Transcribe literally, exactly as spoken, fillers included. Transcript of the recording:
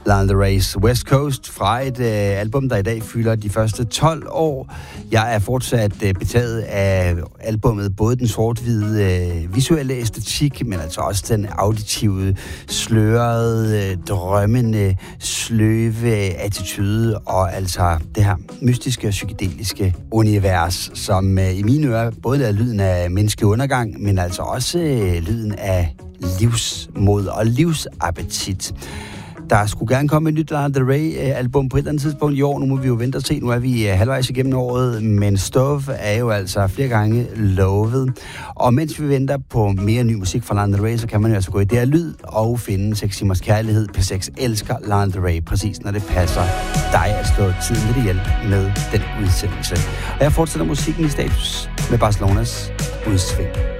Lana Del Rey's West Coast fra et øh, album, der i dag fylder de første tolv år. Jeg er fortsat øh, betaget af albummet, både den sort-hvide øh, visuelle æstetik, men altså også den auditive, slørede, øh, drømmende, sløve attitude, og altså det her mystiske og psykedeliske univers, som øh, i mine ører både er lyden af menneskelig undergang, men altså også øh, lyden af livsmod og livsappetit. Der skulle gerne komme et nyt Lana Del Rey-album på et eller andet tidspunkt i år. Nu må vi jo vente og se. Nu er vi halvvejs igennem året, men Stove er jo altså flere gange lovet. Og mens vi venter på mere ny musik fra Lana Del Rey, så kan man jo altså gå i D R Lyd og finde seks timers kærlighed. P seks elsker Lana Del Rey, præcis når det passer dig at slå tiden lidt ihjel med den udsendelse. Og jeg fortsætter musikken i status med Barcelonas udsving.